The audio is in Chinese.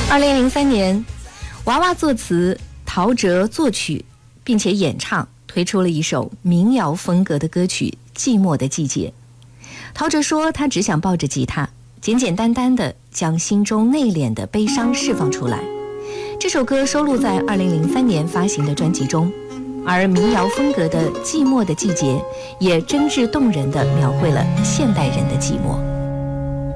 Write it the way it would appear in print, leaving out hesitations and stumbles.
2003年，娃娃作词，陶喆作曲，并且演唱，推出了一首民谣风格的歌曲《寂寞的季节》。陶喆说，他只想抱着吉他，简简单单地将心中内敛的悲伤释放出来。这首歌收录在2003年发行的专辑中，而民谣风格的《寂寞的季节》也真挚动人地描绘了现代人的寂寞。